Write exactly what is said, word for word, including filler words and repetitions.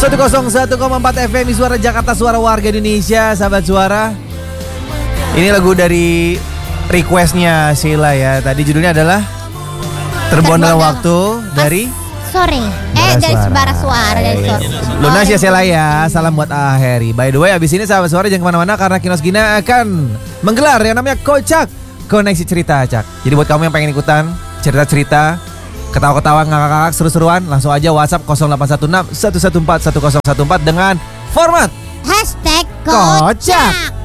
seratus satu koma empat F M Suara Jakarta, suara warga Indonesia, sahabat suara. Ini lagu dari requestnya Sheila ya. Tadi judulnya adalah Terbuang Dalam Waktu dari Sore. Eh dari Bara Suara dari Sore. Lunas ya Sheila ya. Salam buat Aheri. By the way, abis ini sahabat suara jangan kemana-mana karena Kinos Gina akan menggelar yang namanya Kocak Koneksi Cerita, Cak. Jadi buat kamu yang pengen ikutan cerita-cerita, ketawa-ketawa, ngakak-ngakak, seru-seruan, langsung aja WhatsApp nol delapan satu enam satu satu empat satu nol satu empat dengan format Hashtag Kocak. Kocak.